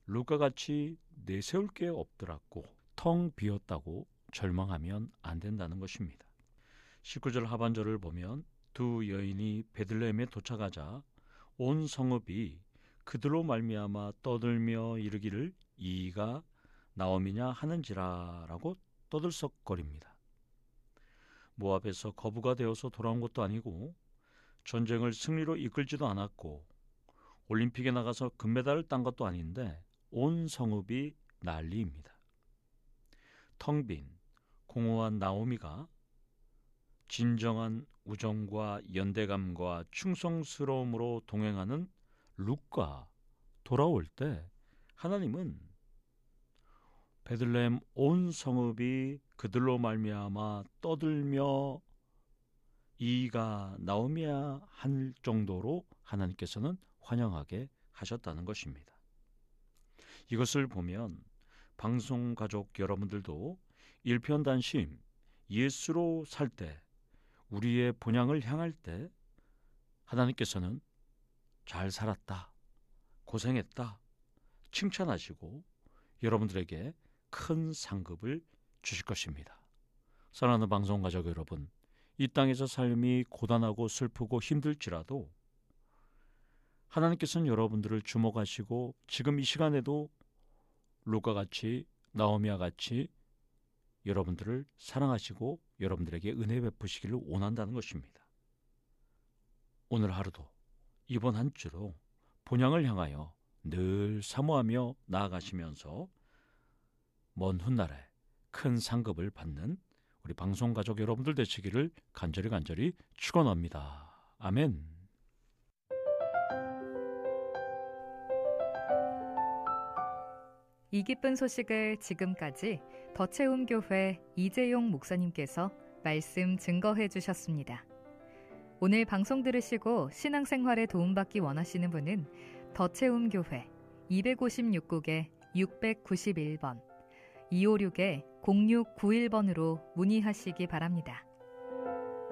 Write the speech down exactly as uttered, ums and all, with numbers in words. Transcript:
루카같이 내세울 게 없더라고 텅 비었다고 절망하면 안 된다는 것입니다. 십구 절 하반절을 보면 두 여인이 베들레헴에 도착하자 온 성읍이 그들로 말미암아 떠들며 이르기를 이가 나옴이냐 하는지라 라고 떠들썩거립니다. 모압에서 거부가 되어서 돌아온 것도 아니고 전쟁을 승리로 이끌지도 않았고 올림픽에 나가서 금메달을 딴 것도 아닌데 온 성읍이 난리입니다. 텅 빈 공허한 나오미가 진정한 우정과 연대감과 충성스러움으로 동행하는 룻과 돌아올 때 하나님은 베들레헴 온 성읍이 그들로 말미암아 떠들며 이가 나오미야 할 정도로 하나님께서는 환영하게 하셨다는 것입니다. 이것을 보면 방송가족 여러분들도 일편단심 예수로 살 때 우리의 본향을 향할 때 하나님께서는 잘 살았다, 고생했다 칭찬하시고 여러분들에게 큰 상급을 주실 것입니다. 사랑하는 방송가족 여러분, 이 땅에서 삶이 고단하고 슬프고 힘들지라도 하나님께서는 여러분들을 주목하시고 지금 이 시간에도 루카같이 나오미와 같이 여러분들을 사랑하시고 여러분들에게 은혜 베푸시기를 원한다는 것입니다. 오늘 하루도 이번 한 주로 본향을 향하여 늘 사모하며 나아가시면서 먼 훗날에 큰 상급을 받는 우리 방송가족 여러분들 되시기를 간절히 간절히 축원합니다. 아멘. 이 기쁜 소식을 지금까지 더채움교회 이재용 목사님께서 말씀 증거해 주셨습니다. 오늘 방송 들으시고 신앙생활에 도움받기 원하시는 분은 더채움교회 이백오십육 국에 육백구십일 번 이오육 공육구일 번으로 문의하시기 바랍니다.